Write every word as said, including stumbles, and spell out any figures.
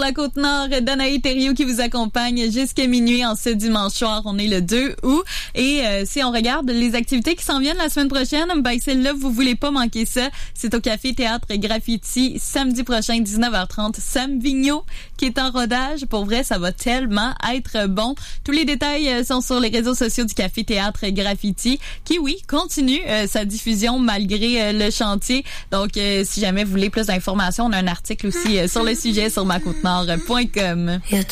la Côte-Nord, Danaï Thériault qui vous accompagne jusqu'à minuit en ce dimanche soir. On est le deux août. Et euh, si on regarde les activités qui s'en viennent la semaine prochaine, ben celle-là, vous voulez pas manquer ça. C'est au Café Théâtre Graffiti, samedi prochain, dix-neuf heures trente. Sam Vigneault qui est en rodage. Pour vrai, ça va tellement être bon. Tous les détails sont sur les réseaux sociaux du Café Théâtre Graffiti, qui, oui, continue euh, sa diffusion malgré euh, le chantier. Donc, euh, si jamais vous voulez plus d'informations, on a un article aussi euh, sur le sujet sur ma côte nord point com.